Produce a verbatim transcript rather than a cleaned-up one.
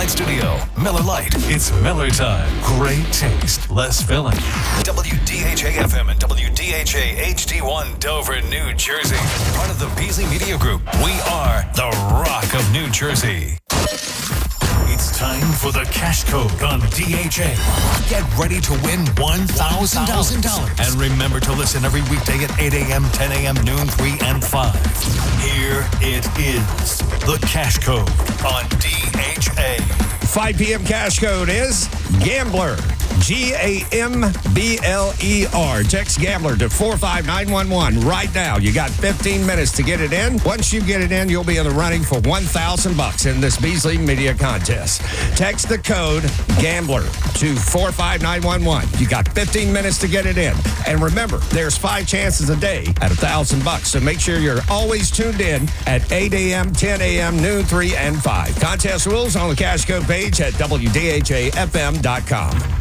Lite Studio. Miller Lite. It's Miller time. Great taste, less filling. W D H A F M and W D H A H D one Dover, New Jersey. Part of the Beasley Media Group. We are the Rock of New Jersey. It's time for the Cash Code on D H A. Get ready to win one thousand dollars. And remember to listen every weekday at eight a.m., ten a.m., noon, three, and five. Here it is. The Cash Code on D H A. five p.m. Cash Code is Gambler. G A M B L E R. Text Gambler to four five nine one one right now. You got fifteen minutes to get it in. Once you get it in, you'll be in the running for one thousand bucks in this Beasley Media Contest. Text the code Gambler to four five nine one one. You got fifteen minutes to get it in. And remember, there's five chances a day at one thousand bucks. So make sure you're always tuned in at eight a.m., ten a.m., noon, three, and five. Contest rules on the Cash Code page at W D H A F M dot com.